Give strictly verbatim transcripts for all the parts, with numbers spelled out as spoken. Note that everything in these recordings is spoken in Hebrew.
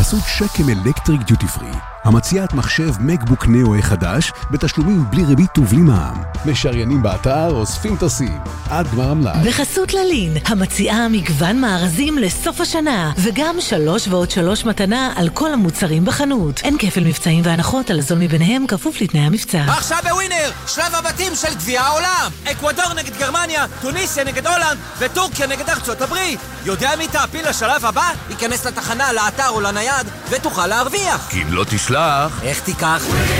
בחסות שקם אלקטריק דיוטי פרי, המציעת מחשב מקבוק ניאו חדש בתשלומים בלי ריבית ובלי מע"מ. משריינים באתר, אוספים טסים עד גמר המלאי. בחסות ללין, המציעה מגוון מארזים לסוף השנה, וגם שלוש ועוד שלוש מתנה על כל המוצרים בחנות. אין כפל מבצעים והנחות, על הזול מביניהם כפוף לתנאי המבצע. עכשיו בווינר, שלב הבתים של גביע העולם. אקוודור נגד גרמניה, טוניסיה נגד הולנד וטורקיה נגד ארצות הברית. יודע מי תעפיל לשלב הבא? ייכנס לתחנה, לאתר או לנייד ותוכל להרוויח. כי אם לא תשלח, איך תיקח?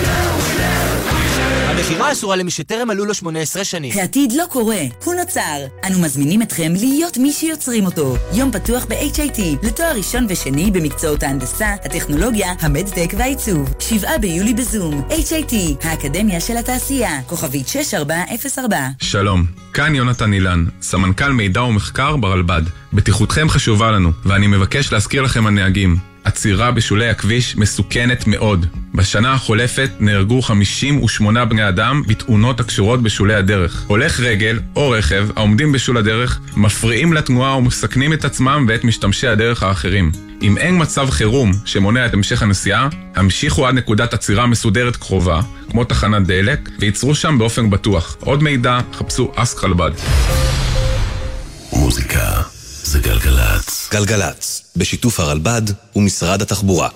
המחירה אסורה למי שטרם מלאו לו שמונה עשרה שנים. העתיד לא קורה, הוא נוצר. אנו מזמינים אתכם להיות מי שיוצרים אותו. יום פתוח ב-אייץ' איי טי לתואר ראשון ושני במקצועות ההנדסה, הטכנולוגיה, המדטק והעיצוב. שבעה ביולי בזום. אייץ' איי טי, האקדמיה של התעשייה. כוכבית שש ארבע אפס ארבע. שלום, כאן יונתן אילן, סמנכ"ל מידע ומחקר ברלב"ד. בטיחותכם חשובה לנו, ואני מבקש להזכיר לכם הנהגים. עצירה בשולי הכביש מסוכנת מאוד. בשנה החולפת נהרגו חמישים ושמונה בני אדם בתאונות הקשורות בשולי הדרך. הולך רגל או רכב העומדים בשול הדרך מפריעים לתנועה ומסכנים את עצמם ואת משתמשי הדרך האחרים. אם אין מצב חירום שמונע את המשך הנסיעה, המשיכו עד נקודת עצירה מסודרת קרובה, כמו תחנת דלק, ויצרו שם באופן בטוח. עוד מידע, חפשו אסק חלבד. מוזיקה זה גלגלץ. גלגלץ, בשיתוף הרלב"ד ומשרד התחבורה.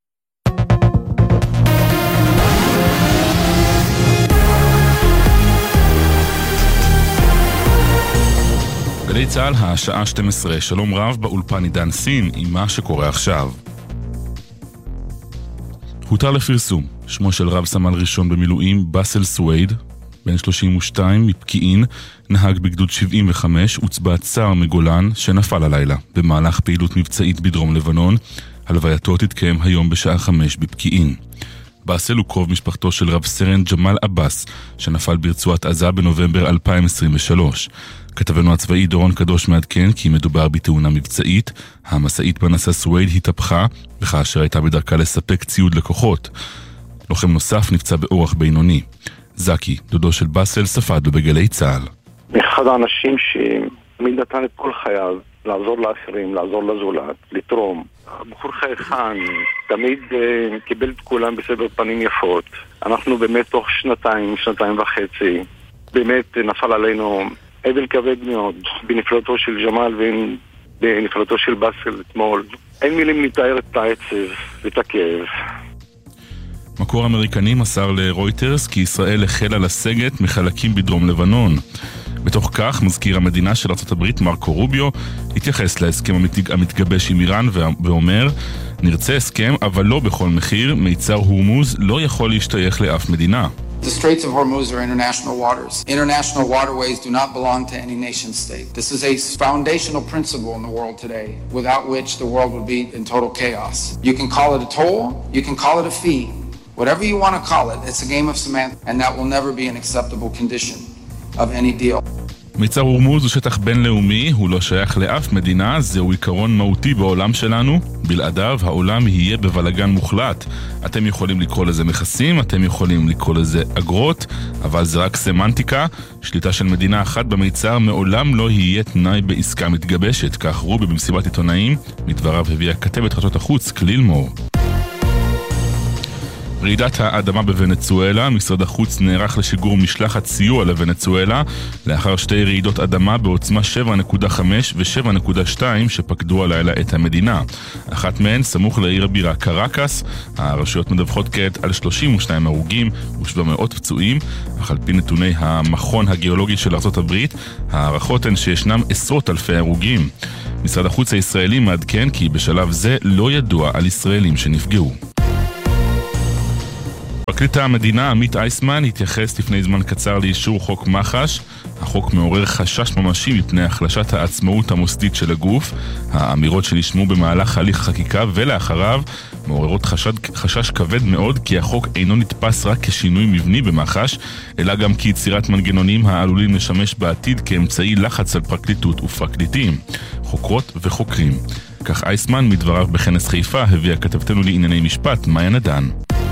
גלי צהל, השעה שתים עשרה, שלום רב באולפן עידן סין עם מה שקורה עכשיו. הותר לפרסום, שמו של רב סמל ראשון במילואים באסל סווייד, בן שלושים ושתיים מפקיעין, נהג בגדוד שבעים וחמש, הוצבע צער מגולן שנפל הלילה במהלך פעילות מבצעית בדרום לבנון. הלווייתו תתקיים היום בשעה חמש בפקיעין. באסל הוא קרוב משפחתו של רב סרן ג'מאל אבאס שנפל ברצועת עזה בנובמבר אלפיים עשרים ושלוש. כתבנו הצבאי דורון קדוש מעדכן כי מדובר בתאונה מבצעית. המשאית בה נסע סווייד התהפכה וכאשר הייתה בדרכה לספק ציוד לקוחות. לוחם נוסף נפצע באורח בינוני. זקי, דודו של באסל, ספד לו בגלי צהל. אחד האנשים שתמיד נתן את כל חייו לעזור לאחרים, לעזור לזולת, לתרום. הבחור חייכן, תמיד uh, קיבל את כולם בסבר פנים יפות. אנחנו באמת תוך שנתיים, שנתיים וחצי, באמת נפל עלינו אבל כבד מאוד בנפלתו של ג'מאל ובנפלתו של באסל אתמול. אין מילים לתאר את העצב ואת הכאב. מקור אמריקני מסר לרויטרס כי ישראל החלה לסגת מחלקים בדרום לבנון. בתוך כך מזכיר המדינה של ארצות הברית מרקו רוביו התייחס להסכם המתגבש עם איראן ואומר, נרצה הסכם אבל לא בכל מחיר, מיצר הורמוז לא יכול להשתייך לאף מדינה. The Straits of Hormuz are international waters. International waterways do not belong to any nation state. This is a foundational principle in the world today, without which the world would be in total chaos. You can call it a toll, you can call it a fee. Whatever you want to call it, it's a game of semantics, and that will never be an acceptable condition of any deal. מיצר הורמוז הוא שטח בינלאומי, הוא לא שייך לאף מדינה, זהו עיקרון מהותי בעולם שלנו. בלעדיו העולם יהיה בבלגן מוחלט. אתם יכולים לקרוא לזה מכסים, אתם יכולים לקרוא לזה אגרות, אבל זה רק סמנטיקה. שליטה של מדינה אחת במיצר מעולם לא יהיה תנאי בעסקה מתגבשת, כך רובי במסיבת עיתונאים, מדבריו הביאה כתבת חדשות החוץ קליל מור. רעידת האדמה בוונצואלה, משרד החוץ נערך לשיגור משלחת סיוע לוונצואלה לאחר שתי רעידות אדמה בעוצמה שבע נקודה חמש ו-שבע נקודה שתיים שפקדו הלילה את המדינה. אחת מהן סמוך לעיר הבירה קרקס. הרשויות מדווחות כעת על שלושים ושניים הרוגים ושבע מאות פצועים, אך על פי נתוני המכון הגיאולוגי של ארצות הברית, הערכות הן שישנם עשרות אלפי הרוגים. משרד החוץ הישראלי מעדכן כי בשלב זה לא ידוע על ישראלים שנפגעו. פרקליט המדינה עמית אייסמן התייחס לפני זמן קצר לאישור חוק מח"ש. החוק מעורר חשש ממשי מפני החלשת העצמאות המוסדית של הגוף. האמירות שנשמעו במהלך הליך חקיקה ולאחריו מעוררות חשד, חשש כבד מאוד כי החוק אינו נתפס רק כשינוי מבני במח"ש, אלא גם כיצירת מנגנונים העלולים לשמש בעתיד כאמצעי לחץ על פרקליטות ופרקליטים, חוקרות וחוקרים. כך אייסמן מדבריו בכנס חיפה הביאה כתבתנו לענייני משפט מאיה נדן.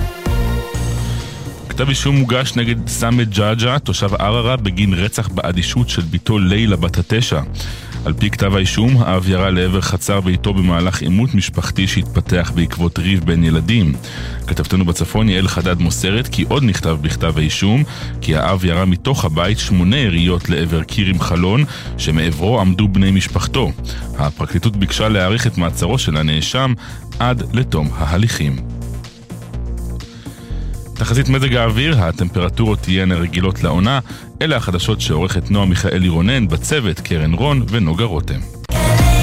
כתב אישום מוגש נגד סאמד ג'אג'ה, תושב ערערה, בגין רצח באדישות של ביתו לילה בת התשע. על פי כתב האישום, האב ירה לעבר חצר ביתו במהלך עימות משפחתי שהתפתח בעקבות ריב בין ילדים. כתבתנו בצפון יעל חדד מוסרת כי עוד נכתב בכתב האישום כי האב ירה מתוך הבית שמונה יריות לעבר קיר עם חלון שמעברו עמדו בני משפחתו. הפרקליטות ביקשה להאריך את מעצרו של הנאשם עד לתום ההליכים. תחזית מזג האוויר, הטמפרטורות תהיינה רגילות לעונה. אלה החדשות שעורכת נועה מיכאלי רונן, בצוות קרן רון ונוגה רותם.